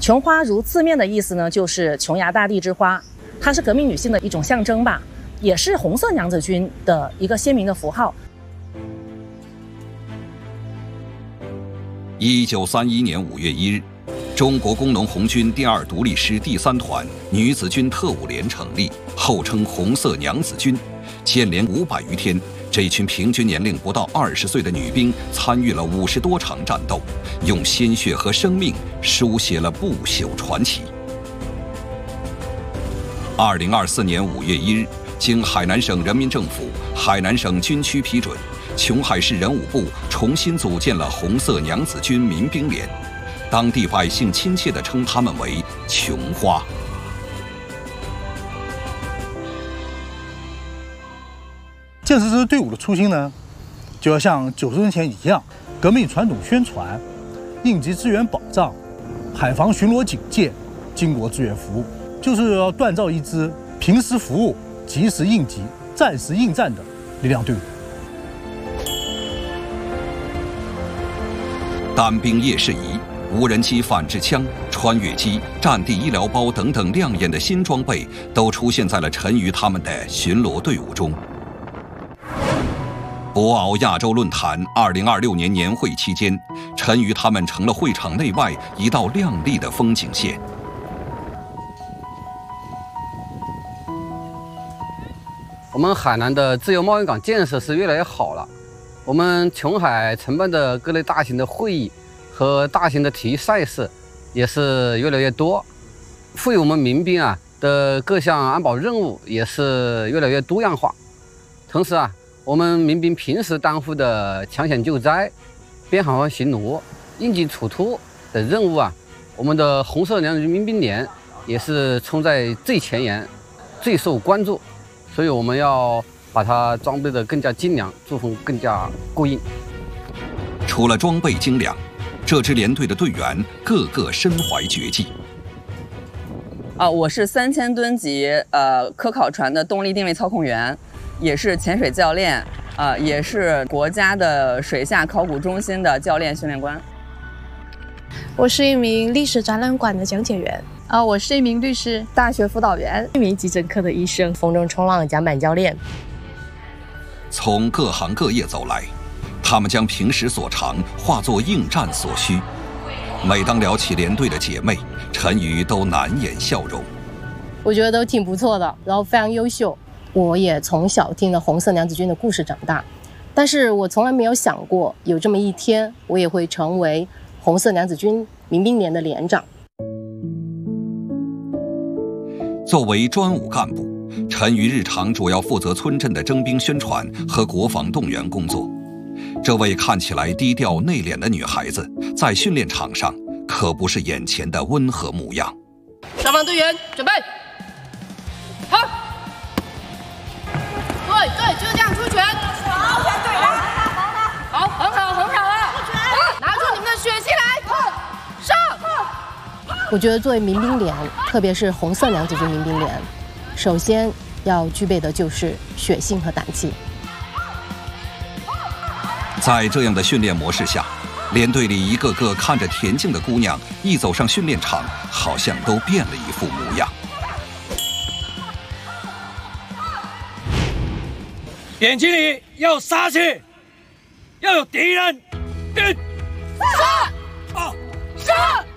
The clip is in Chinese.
琼花如字面的意思呢，就是琼崖大地之花，它是革命女性的一种象征吧，也是红色娘子军的一个鲜明的符号。 1931年5月1日，中国工农红军第2独立师第3团女子军特务连成立，后称红色娘子军。建连500余天，这群平均年龄不到20岁的女兵参与了50多场战斗，用鲜血和生命书写了不朽传奇。2024年5月1日，经海南省人民政府、海南省军区批准，琼海市人武部重新组建了红色娘子军民兵连，当地百姓亲切地称他们为琼花。 建设这支队伍的初心呢，就要像90年前一样，革命传统宣传、应急支援保障、海防巡逻警戒、经国支援服务，就是要锻造一支平时服务、及时应急、战时应战的力量队伍。 单兵夜视仪、无人机反制枪、穿越机、战地医疗包等等亮眼的新装备，都出现在了陈瑜他们的巡逻队伍中。博鳌亚洲论坛2026年年会期间，陈瑜他们成了会场内外一道亮丽的风景线。 我们海南的自由贸易港建设是越来越好了，我们琼海承办的各类大型的会议和大型的体育赛事也是越来越多，赋予我们民兵的各项安保任务也是越来越多样化。同时我们民兵平时担负的抢险救灾、边海防巡逻、应急处突等任务我们的红色娘子军民兵连也是冲在最前沿、最受关注，所以我们要把它装备得更加精良，作风更加过硬。 除了装备精良，这支连队的队员个个身怀绝技。 我是3000吨级科考船的动力定位操控员，也是潜水教练，也是国家的水下考古中心的教练训练官。 我是一名历史展览馆的讲解员。 我是一名律师、大学辅导员， 一名急诊科的医生，风筝冲浪桨板教练。 从各行各业走来，他们将平时所长化作应战所需。每当聊起连队的姐妹，陈瑜都难掩笑容。 我觉得都挺不错的，然后非常优秀。我也从小听了红色娘子军的故事长大，但是我从来没有想过有这么一天，我也会成为红色娘子军民兵连的连长。 作为专武干部，陈瑜日常主要负责村镇的征兵宣传和国防动员工作。这位看起来低调内敛的女孩子，在训练场上可不是眼前的温和模样。 上方队员准备，好，对，就这样出拳。好，对了，好，很好了，拿出你们的血气来，上！ 我觉得作为民兵连，特别是红色娘子军民兵连，首先要具备的就是血性和胆气。 在这样的训练模式下，连队里一个个看着恬静的姑娘，一走上训练场，好像都变了一副模样。 眼睛里要有杀气，要有敌人。 杀！杀！